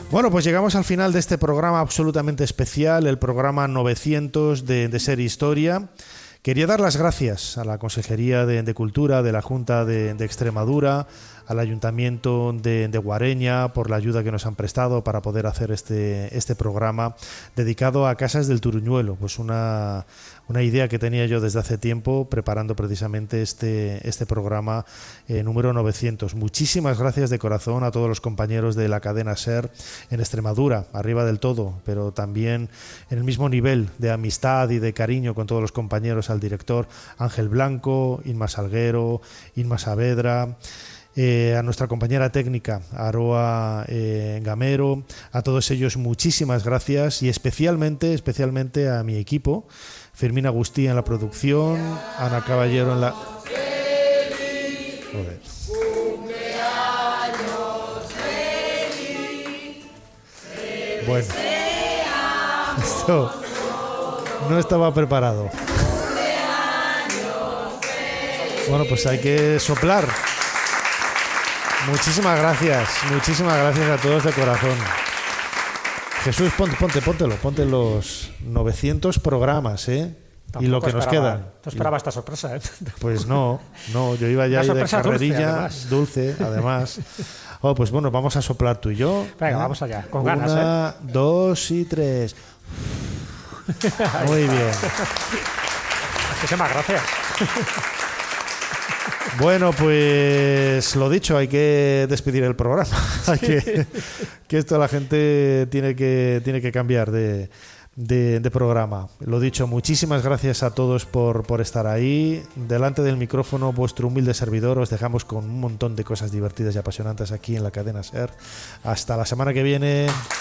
Bueno, pues llegamos al final de este programa absolutamente especial, el programa 900 de Ser Historia. Quería dar las gracias a la Consejería de Cultura de la Junta de Extremadura, al Ayuntamiento de Guareña por la ayuda que nos han prestado para poder hacer este programa dedicado a Casas del Turuñuelo. Pues una idea que tenía yo desde hace tiempo preparando precisamente este programa número 900. Muchísimas gracias de corazón a todos los compañeros de la cadena SER en Extremadura, arriba del todo, pero también en el mismo nivel de amistad y de cariño con todos los compañeros, al director Ángel Blanco, Inma Salguero, Inma Saavedra, a nuestra compañera técnica Aroa Gamero, a todos ellos muchísimas gracias y especialmente a mi equipo, Fermín Agustí en la producción, Ana Caballero en la... Joder. Bueno, esto no estaba preparado. Bueno, pues hay que soplar. Muchísimas gracias a todos de corazón. Jesús, ponte los 900 programas, ¿eh? Tampoco y lo que nos queda. No esperaba esta sorpresa, ¿eh? Pues no, yo iba ya ahí de carrerilla, dulce, además. Oh, pues bueno, vamos a soplar tú y yo. Venga, vamos allá, con ganas, 1, 2 y 3. Muy bien. Muchísimas gracias. Bueno, pues lo dicho, hay que despedir el programa. Hay que esto la gente tiene que cambiar de programa. Lo dicho, muchísimas gracias a todos por estar ahí. Delante del micrófono, vuestro humilde servidor, os dejamos con un montón de cosas divertidas y apasionantes aquí en la cadena SER. Hasta la semana que viene.